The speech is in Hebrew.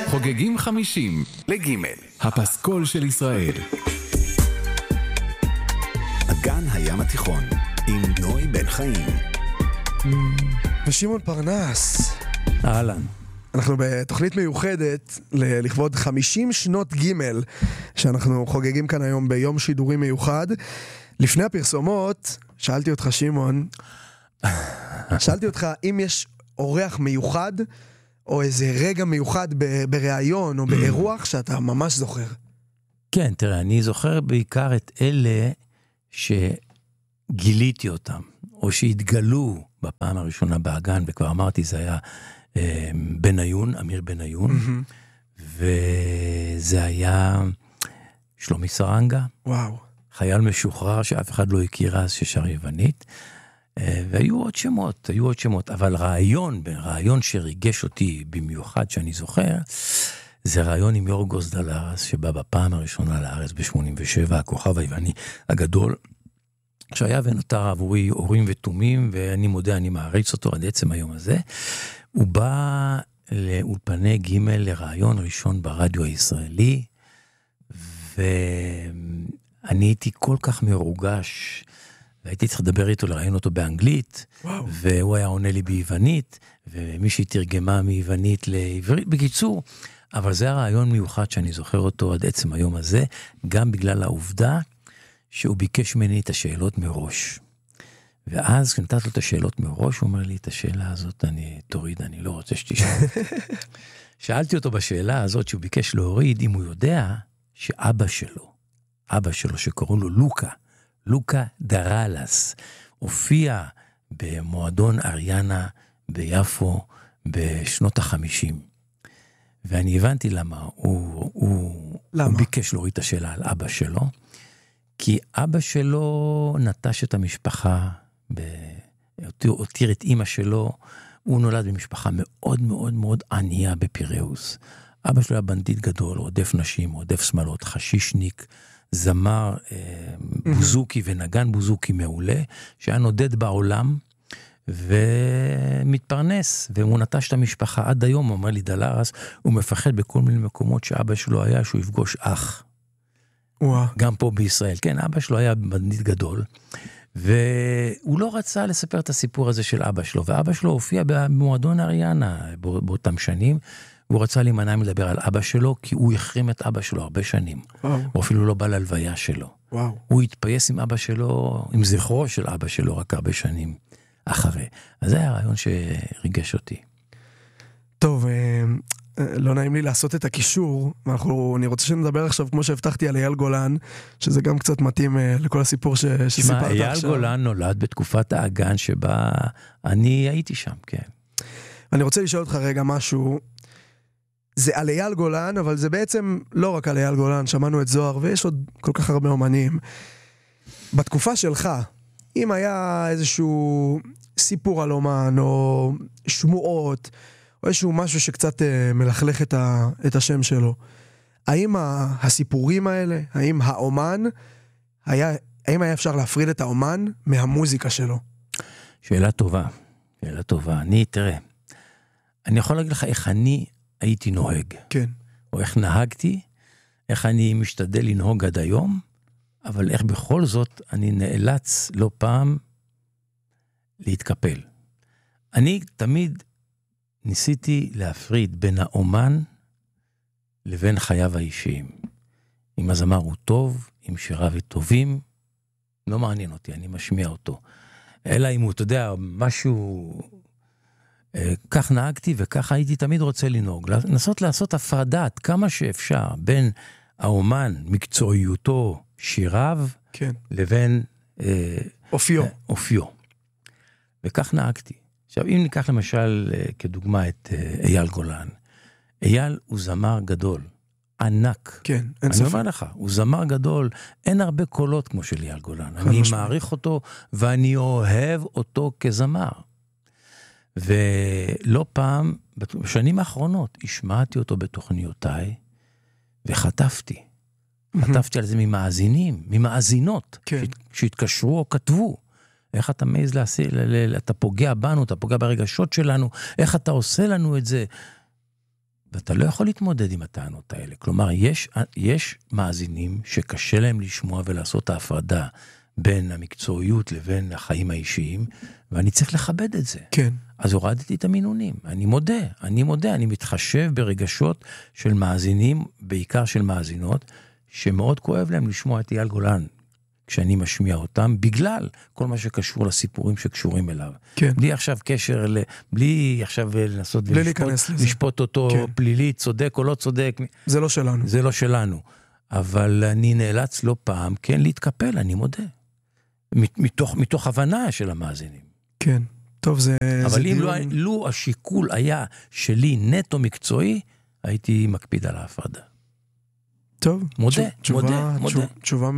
חוגגים 50 לגימל, הפסקול של ישראל. אגן הים התיכון עם נוי בן חיים ושמעון פרנס. אהלן. אנחנו בתוכנית מיוחדת לכבוד 50 שנות גימל שאנחנו חוגגים כאן היום ביום שידורי מיוחד. לפני הפרסומות שאלתי אותך שמעון, שאלתי אותך אם יש אורח מיוחד או איזה רגע מיוחד בראיון או באירוח שאתה ממש זוכר. כן, תראה, אני זוכר בעיקר את אלה שגיליתי אותם, או שהתגלו בפעם הראשונה באגן, וכבר אמרתי, זה היה בניון, אמיר בניון, וזה היה שלומי סרנגה, וואו. חייל משוחרר שאף אחד לא הכיר אז ששר יוונית, והיו עוד שמות, אבל רעיון שריגש אותי במיוחד שאני זוכר, זה רעיון עם יורגוס דלרס, שבא בפעם הראשונה לארץ ב-87, הכוכב היווני הגדול, שהיה ונותר עבורי אורים ותומים, ואני מודה, אני מעריץ אותו עד עצם היום הזה. הוא בא לאולפני גימל לרעיון ראשון ברדיו הישראלי, ואני הייתי כל כך מרוגש, והייתי צריך לדבר איתו, לראיין אותו באנגלית, וואו. והוא היה עונה לי ביוונית, ומישהי תרגמה מיוונית לעברית, בקיצור, אבל זה הרעיון מיוחד שאני זוכר אותו עד עצם היום הזה, גם בגלל העובדה שהוא ביקש ממני את השאלות מראש. ואז כשנתת לו את השאלות מראש, הוא אומר לי, את השאלה הזאת תוריד, אני לא רוצה שתשאל. שאלתי אותו בשאלה הזאת שהוא ביקש להוריד, אם הוא יודע שאבא שלו שקראו לו לוקה דרלס, הופיע במועדון אריאנה ביפו בשנות ה-50. ואני הבנתי למה הוא ביקש להוריד את השאלה על אבא שלו, כי אבא שלו נטש את המשפחה, הותיר את אמא שלו, הוא נולד במשפחה מאוד מאוד מאוד ענייה בפיראוס. אבא שלו היה בנדיט גדול, רודף נשים, רודף שמאלות, חשישניק, זמר בוזוקי ונגן בוזוקי מעולה, שהיה נודד בעולם ומתפרנס, והוא נטש את המשפחה עד היום. הוא אומר לי, דלרס, הוא מפחד בכל מיני מקומות שאבא שלו היה, שהוא יפגוש אח. גם פה בישראל, כן, אבא שלו היה בנדיט גדול, והוא לא רצה לספר את הסיפור הזה של אבא שלו, ואבא שלו הופיע במועדון אריאנה באותם שנים, והוא רצה להימנע מלדבר על אבא שלו, כי הוא החרים את אבא שלו הרבה שנים, הוא אפילו לא בא להלוויה שלו, הוא התפייס עם אבא שלו, עם זכרו של אבא שלו, רק הרבה שנים אחרי. אז זה היה הרעיון שריגש אותי. טוב, לא נעים לי לעשות את הקישור, אני רוצה שנדבר עכשיו, כמו שהבטחתי, על אייל גולן, שזה גם קצת מתאים לכל הסיפור שסיפרת עכשיו. אייל גולן נולד בתקופת האגן שבה אני הייתי שם, כן. אני רוצה לשאול אותך רגע משהו, זה על אייל גולן, אבל זה בעצם לא רק על אייל גולן, שמענו את זוהר, ויש עוד כל כך הרבה אומנים. בתקופה שלך, אם היה איזשהו סיפור על אומן, או שמועות, או איזשהו משהו שקצת מלכלך את השם שלו, האם הסיפורים האלה, האם האומן, האם היה אפשר להפריד את האומן מהמוזיקה שלו? שאלה טובה. תראה, אני יכול להגיד לך איך אני הייתי נוהג. כן. או איך נהגתי, איך אני משתדל לנהוג עד היום, אבל איך בכל זאת אני נאלץ לא פעם להתקפל. אני תמיד ניסיתי להפריד בין האומן לבין חייו האישיים. אם הזמר הוא טוב, אם שיריו טובים, לא מעניין אותי, אני משמיע אותו. אלא אם הוא, אתה יודע, משהו, כך נהגתי וכך הייתי תמיד רוצה לנהוג. לנסות לעשות הפרדת כמה שאפשר בין האומן, מקצועיותו, שיריו, כן. לבין אופיו. וכך נהגתי. עכשיו, אם ניקח למשל כדוגמה את אייל גולן, אייל הוא זמר גדול, ענק. כן, אין ספק. אני אומר לך, הוא זמר גדול, אין הרבה קולות כמו של אייל גולן. אני מעריך אותו, ואני אוהב אותו כזמר. ולא פעם, בשנים האחרונות, השמעתי אותו בתוכניותיי, וחטפתי. חטפתי על זה ממאזינות, כן. שהתקשרו או כתבו. איך אתה מעז אתה פוגע בנו, אתה פוגע ברגשות שלנו, איך אתה עושה לנו את זה? ואתה לא יכול להתמודד עם הטענות האלה. כלומר, יש מאזינים שקשה להם לשמוע ולעשות את ההפרדה בין המקצועיות לבין החיים האישיים, ואני צריך לכבד את זה. כן. אז הורדתי את המינונים. אני מודה, אני מתחשב ברגשות של מאזינים, בעיקר של מאזינות, שמאוד כואב להם לשמוע את אייל גולן, כשאני משמיע אותם, בגלל כל מה שקשור לסיפורים שקשורים אליו. כן. בלי עכשיו קשר, בלי עכשיו לנסות ולשפוט אותו כן. פלילי, צודק או לא צודק. זה לא שלנו. זה לא שלנו. אבל אני נאלץ לא פעם, כן, להתקפל, אני מודה. מתוך הבנה של המאזינים. כן. טוב, זה אבל אם דיון... לו השיקול היה שלי נטו מקצועי, הייתי מקפיד על ההפרדה. טוב. מודה. תשובה